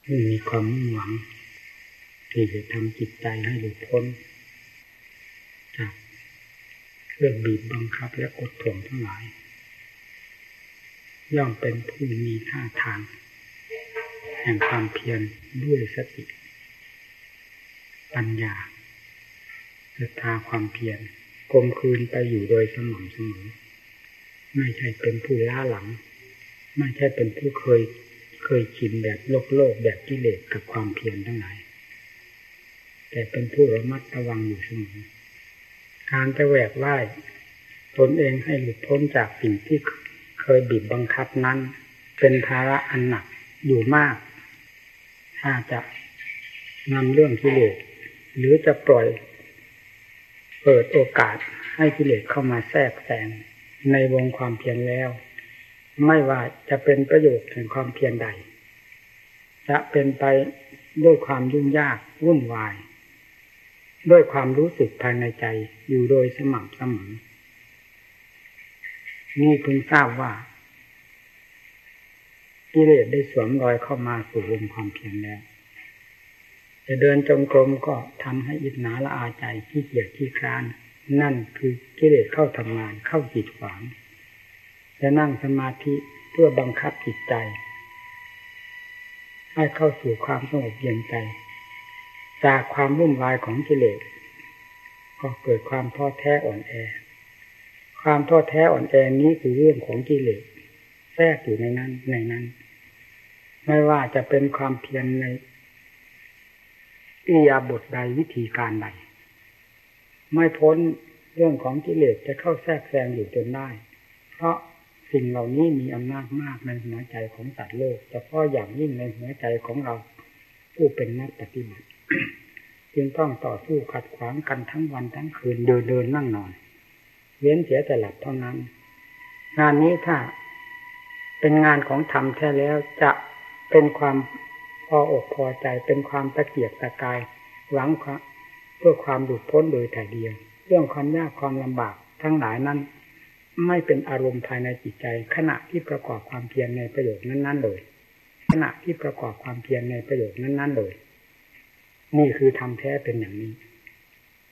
ไม่มีความมุ่งหวังที่จะทำจิตใจให้หลุดพ้นจากเครื่องบีบบังคับและกดข่มทั้งหลายย่อมเป็นผู้มีท่าทางแห่งความเพียรด้วยสติปัญญาศรัทธาความเพียรกลมคืนไปอยู่โดยสม่ำเสมอไม่ใช่เป็นผู้ล้าหลังไม่ใช่เป็นผู้เคยชินแบบโลกแบบกิเลสกับความเพียรทั้งหลายแต่เป็นผู้ระมัดระวังอยู่เสมอการจะแหวกว่ายตนเองให้หลุดพ้นจากสิ่งที่เคยบีบบังคับนั้นเป็นภาระอันหนักอยู่มากถ้าจะนำเรื่องกิเลสหรือจะปล่อยเปิดโอกาสให้กิเลสเข้ามาแทรกแซงในวงความเพียรแล้วไม่ว่าจะเป็นประโยชน์แห่งความเพียรใดจะเป็นไปด้วยความยุ่งยากวุ่นวายด้วยความรู้สึกภายในใจอยู่โดยสม่ำเสมอนี่พึงทราบว่ากิเลสได้สวมรอยเข้ามาสู่วงความเพียรแล้วจะเดินจงกรมก็ทำให้อิจฉาละอาใจขี้เกียจขี้คร้านนั่นคือกิเลสเข้าทำงานเข้ากีดขวางจะนั่งสมาธิเพื่อบังคับจิตใจให้เข้าสู่ความสงบเย็นใจจากความวุ่นวายของกิเลสก็เกิดความท้อแท้อ่อนแอความท้อแท้อ่อนแอนี้คือเรื่องของกิเลสแทรกอยู่ในนั้นไม่ว่าจะเป็นความเพียรในอิริยาบถใดวิธีการใดไม่พ้นเรื่องของกิเลสจะเข้าแทรกแซงอยู่จนได้เพราะสิ่งเหล่านี้มีอำนาจมากในหัวใจของสัตว์โลกเฉพาะอย่างยิ่งในหัวใจของเราผู้เป็นนักปฏิบัติ จึงต้องต่อสู้ขัดขวางกันทั้งวันทั้งคืนเดินนั่งนอนเว้นเสียแต่หลับเท่านั้นงานนี้ถ้าเป็นงานของธรรมแท้แล้วจะเป็นความพออกพอใจเป็นความตะเกียกตะกายหวังเพื่อความหลุดพ้นโดยแต่เดียวเรื่องความยากความลำบากทั้งหลายนั้นไม่เป็นอารมณ์ภายในจิตใจขณะที่ประกอบความเพียรในประโยชน์นั้นๆเลยขณะที่ประกอบความเพียรในประโยชน์นั้นๆเลยนี่คือธรรมแท้เป็นอย่างนี้